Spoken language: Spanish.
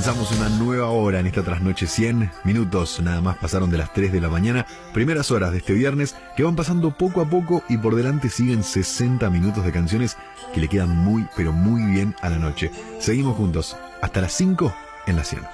Comenzamos una nueva hora en esta trasnoche. 100 minutos nada más pasaron de las 3 de la mañana. Primeras horas de este viernes que van pasando poco a poco y por delante siguen 60 minutos de canciones que le quedan muy, pero muy bien a la noche. Seguimos juntos hasta las 5 en la 100.